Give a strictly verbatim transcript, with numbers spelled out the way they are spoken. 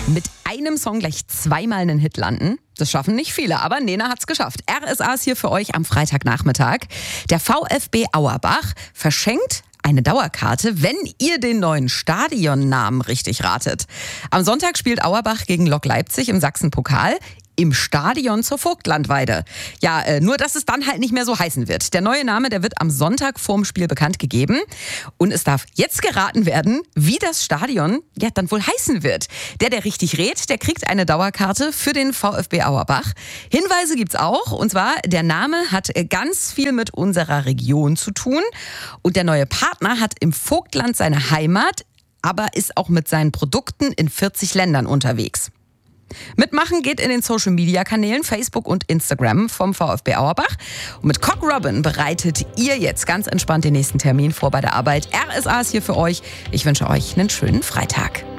Mit einem Song gleich zweimal einen Hit landen. Das schaffen nicht viele, aber Nena hat's geschafft. R S A ist hier für euch am Freitagnachmittag. Der VfB Auerbach verschenkt eine Dauerkarte, wenn ihr den neuen Stadionnamen richtig ratet. Am Sonntag spielt Auerbach gegen Lok Leipzig im Sachsenpokal im Stadion zur Vogtlandweide. Ja, äh, nur dass es dann halt nicht mehr so heißen wird. Der neue Name, der wird am Sonntag vorm Spiel bekannt gegeben. Und es darf jetzt geraten werden, wie das Stadion ja dann wohl heißen wird. Der, der richtig rät, der kriegt eine Dauerkarte für den VfB Auerbach. Hinweise gibt's auch. Und zwar, der Name hat ganz viel mit unserer Region zu tun. Und der neue Partner hat im Vogtland seine Heimat, aber ist auch mit seinen Produkten in vierzig Ländern unterwegs. Mitmachen geht in den Social-Media-Kanälen Facebook und Instagram vom VfB Auerbach. Und mit Cock Robin bereitet ihr jetzt ganz entspannt den nächsten Termin vor bei der Arbeit. R S A ist hier für euch. Ich wünsche euch einen schönen Freitag.